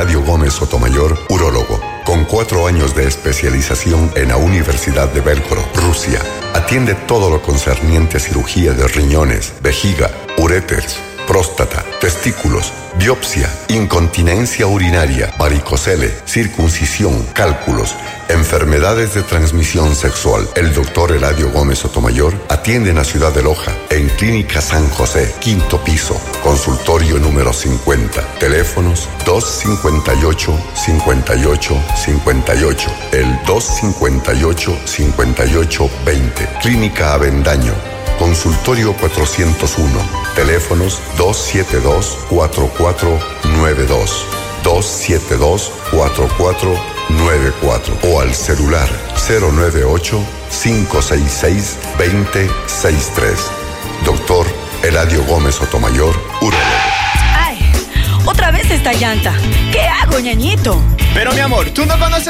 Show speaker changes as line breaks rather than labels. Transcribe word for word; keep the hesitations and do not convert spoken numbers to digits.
Eladio Gómez Sotomayor, urólogo, con cuatro años de especialización en la Universidad de Belgorod, Rusia. Atiende todo lo concerniente a cirugía de riñones, vejiga, uréteres, próstata, testículos, biopsia, incontinencia urinaria, varicocele, circuncisión, cálculos, enfermedades de transmisión sexual. El doctor Eladio Gómez Sotomayor atiende en la ciudad de Loja, en Clínica San José, quinto piso, consultorio número cincuenta. Teléfonos dos cincuenta y ocho, cincuenta y ocho, cincuenta y ocho, el dos cincuenta y ocho, cincuenta y ocho, veinte. Clínica Avendaño, consultorio cuatrocientos uno. Teléfonos dos siete dos, cuatro cuatro nueve dos, dos siete dos, cuatro cuatro nueve cuatro o al celular cero nueve ocho, cinco seis seis, dos cero seis tres. Doctor Eladio Gómez Sotomayor, urólogo.
Ay, otra vez esta llanta. ¿Qué hago, ñañito?
Pero mi amor, ¿tú no conoces